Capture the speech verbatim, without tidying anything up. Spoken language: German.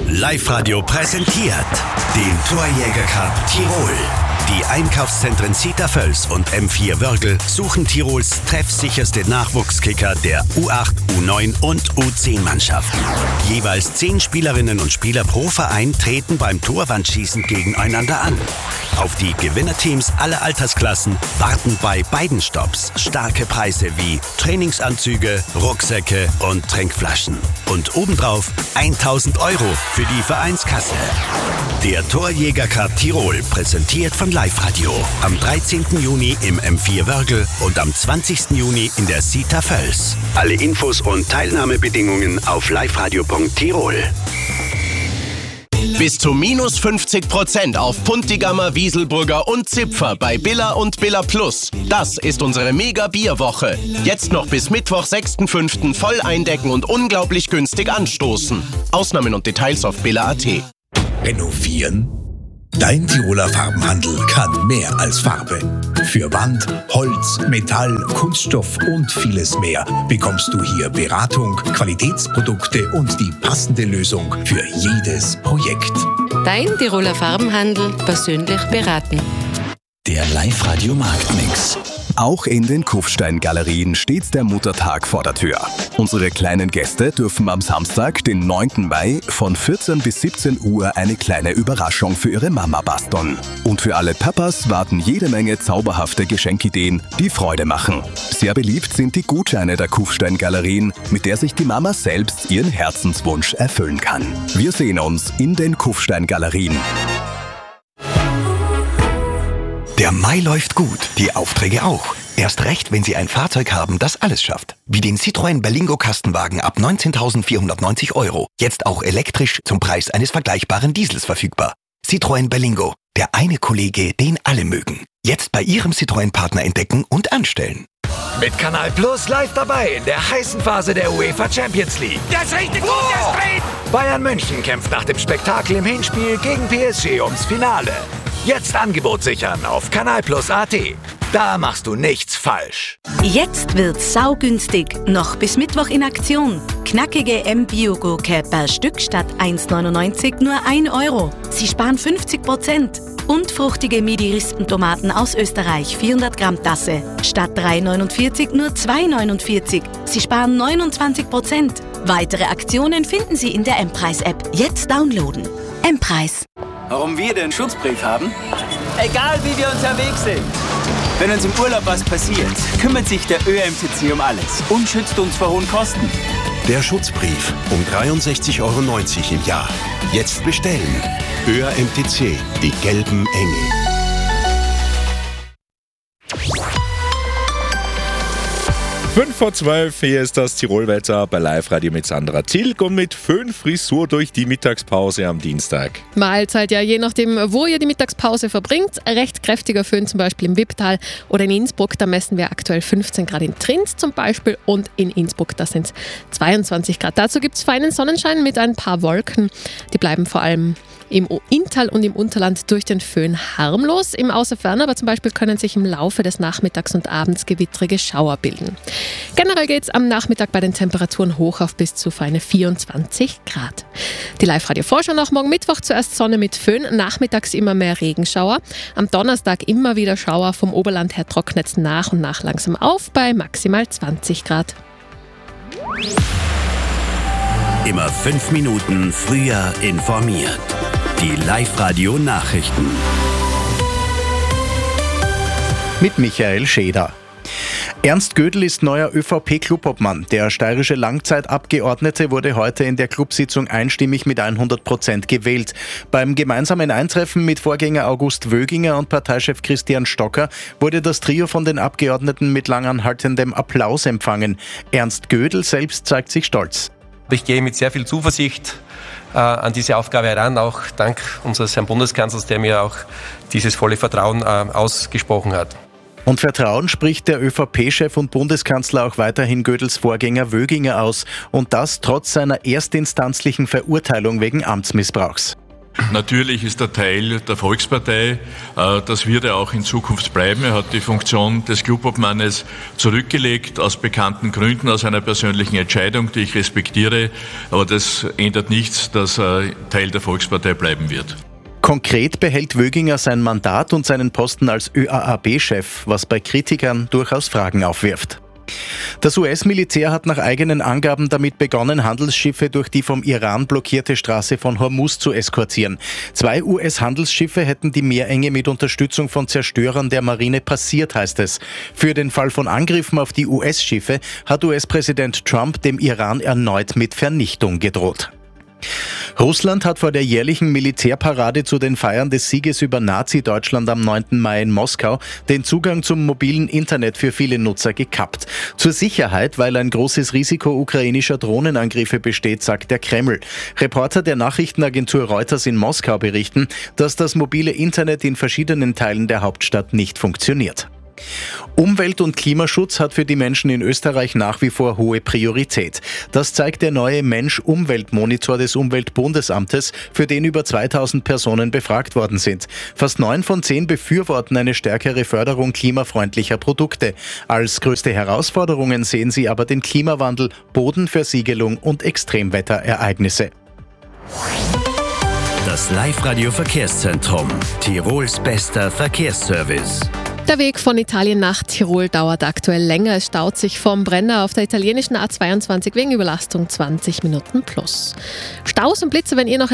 Live-Radio präsentiert den Torjäger Cup Tirol. Die Einkaufszentren Zita Völs und M vier Wörgl suchen Tirols treffsicherste Nachwuchskicker der U acht, U neun und U zehn Mannschaften. Jeweils zehn Spielerinnen und Spieler pro Verein treten beim Torwandschießen gegeneinander an. Auf die Gewinnerteams aller Altersklassen warten bei beiden Stops starke Preise wie Trainingsanzüge, Rucksäcke und Trinkflaschen. Und obendrauf tausend Euro für die Vereinskasse. Der Torjäger Cup Tirol, präsentiert von Live-Radio. Am dreizehnten Juni im M vier Wörgl und am zwanzigsten Juni in der Zita Völs. Alle Infos und Teilnahmebedingungen auf liveradio punkt tirol. Bis zu minus fünfzig Prozent auf Puntigammer, Wieselburger und Zipfer bei Billa und Billa Plus. Das ist unsere Mega-Bierwoche. Jetzt noch bis Mittwoch, sechsten fünften voll eindecken und unglaublich günstig anstoßen. Ausnahmen und Details auf billa punkt at. Renovieren? Dein Tiroler Farbenhandel kann mehr als Farbe. Für Wand, Holz, Metall, Kunststoff und vieles mehr bekommst du hier Beratung, Qualitätsprodukte und die passende Lösung für jedes Projekt. Dein Tiroler Farbenhandel, persönlich beraten. Der Live-Radio Marktmix. Auch in den Kufstein-Galerien steht der Muttertag vor der Tür. Unsere kleinen Gäste dürfen am Samstag, den neunten Mai, von vierzehn bis siebzehn Uhr eine kleine Überraschung für ihre Mama basteln. Und für alle Papas warten jede Menge zauberhafte Geschenkideen, die Freude machen. Sehr beliebt sind die Gutscheine der Kufstein-Galerien, mit der sich die Mama selbst ihren Herzenswunsch erfüllen kann. Wir sehen uns in den Kufstein-Galerien. Der Mai läuft gut, die Aufträge auch. Erst recht, wenn Sie ein Fahrzeug haben, das alles schafft. Wie den Citroën Berlingo Kastenwagen ab neunzehntausendvierhundertneunzig Euro. Jetzt auch elektrisch zum Preis eines vergleichbaren Diesels verfügbar. Citroën Berlingo, der eine Kollege, den alle mögen. Jetzt bei Ihrem Citroën-Partner entdecken und anstellen. Mit Kanal Plus live dabei in der heißen Phase der UEFA Champions League. Das ist richtig gut, das dreht! Bayern München kämpft nach dem Spektakel im Hinspiel gegen P S G ums Finale. Jetzt Angebot sichern auf kanal plus punkt at. Da machst du nichts falsch. Jetzt wird's saugünstig. Noch bis Mittwoch in Aktion. Knackige M-Bio-Gurke per Stück statt eins neunundneunzig nur ein Euro. Sie sparen fünfzig Prozent. Und fruchtige Midi-Rispentomaten aus Österreich, vierhundert Gramm Tasse. Statt drei neunundvierzig nur zwei neunundvierzig. Sie sparen neunundzwanzig Prozent. Weitere Aktionen finden Sie in der M-Preis-App. Jetzt downloaden. M-Preis. Warum wir den Schutzbrief haben? Egal wie wir unterwegs sind. Wenn uns im Urlaub was passiert, kümmert sich der Ö M T C um alles und schützt uns vor hohen Kosten. Der Schutzbrief um dreiundsechzig Euro neunzig im Jahr. Jetzt bestellen. Ö M T C, die gelben Engel. fünf vor zwölf, hier ist das Tirolwetter bei Live-Radio mit Sandra Tilg und mit Föhnfrisur durch die Mittagspause am Dienstag. Mahlzeit, ja, je nachdem, wo ihr die Mittagspause verbringt. Recht kräftiger Föhn zum Beispiel im Wipptal oder in Innsbruck, da messen wir aktuell fünfzehn Grad in Trins zum Beispiel und in Innsbruck, da sind es zweiundzwanzig Grad. Dazu gibt es feinen Sonnenschein mit ein paar Wolken, die bleiben vor allem im Inntal und im Unterland durch den Föhn harmlos. Im Außerfern aber zum Beispiel können sich im Laufe des Nachmittags und Abends gewittrige Schauer bilden. Generell geht es am Nachmittag bei den Temperaturen hoch auf bis zu feine vierundzwanzig Grad. Die Live-Radio-Vorschau noch morgen Mittwoch, zuerst Sonne mit Föhn, nachmittags immer mehr Regenschauer. Am Donnerstag immer wieder Schauer, vom Oberland her trocknet es nach und nach langsam auf bei maximal zwanzig Grad. Immer fünf Minuten früher informiert. Die Live-Radio-Nachrichten. Mit Michael Scheder. Ernst Gödel ist neuer ÖVP-Clubobmann. Der steirische Langzeitabgeordnete wurde heute in der Clubsitzung einstimmig mit hundert Prozent gewählt. Beim gemeinsamen Eintreffen mit Vorgänger August Wöginger und Parteichef Christian Stocker wurde das Trio von den Abgeordneten mit langanhaltendem Applaus empfangen. Ernst Gödel selbst zeigt sich stolz. Ich gehe mit sehr viel Zuversicht äh, an diese Aufgabe heran, auch dank unseres Herrn Bundeskanzlers, der mir auch dieses volle Vertrauen äh, ausgesprochen hat. Und Vertrauen spricht der ÖVP-Chef und Bundeskanzler auch weiterhin Gödels Vorgänger Wöginger aus. Und das trotz seiner erstinstanzlichen Verurteilung wegen Amtsmissbrauchs. Natürlich ist er Teil der Volkspartei. Das wird er auch in Zukunft bleiben. Er hat die Funktion des Clubobmannes zurückgelegt, aus bekannten Gründen, aus einer persönlichen Entscheidung, die ich respektiere. Aber das ändert nichts, dass er Teil der Volkspartei bleiben wird. Konkret behält Wöginger sein Mandat und seinen Posten als Ö A A B-Chef, was bei Kritikern durchaus Fragen aufwirft. Das U S-Militär hat nach eigenen Angaben damit begonnen, Handelsschiffe durch die vom Iran blockierte Straße von Hormuz zu eskortieren. Zwei U S-Handelsschiffe hätten die Meerenge mit Unterstützung von Zerstörern der Marine passiert, heißt es. Für den Fall von Angriffen auf die U S-Schiffe hat U S-Präsident Trump dem Iran erneut mit Vernichtung gedroht. Russland hat vor der jährlichen Militärparade zu den Feiern des Sieges über Nazi-Deutschland am neunten Mai in Moskau den Zugang zum mobilen Internet für viele Nutzer gekappt. Zur Sicherheit, weil ein großes Risiko ukrainischer Drohnenangriffe besteht, sagt der Kreml. Reporter der Nachrichtenagentur Reuters in Moskau berichten, dass das mobile Internet in verschiedenen Teilen der Hauptstadt nicht funktioniert. Umwelt- und Klimaschutz hat für die Menschen in Österreich nach wie vor hohe Priorität. Das zeigt der neue Mensch-Umwelt-Monitor des Umweltbundesamtes, für den über zweitausend Personen befragt worden sind. Fast neun von zehn befürworten eine stärkere Förderung klimafreundlicher Produkte. Als größte Herausforderungen sehen sie aber den Klimawandel, Bodenversiegelung und Extremwetterereignisse. Das Live-Radio-Verkehrszentrum. Tirols bester Verkehrsservice. Der Weg von Italien nach Tirol dauert aktuell länger. Es staut sich vom Brenner auf der italienischen A zweiundzwanzig wegen Überlastung zwanzig Minuten plus. Staus und Blitze, wenn ihr noch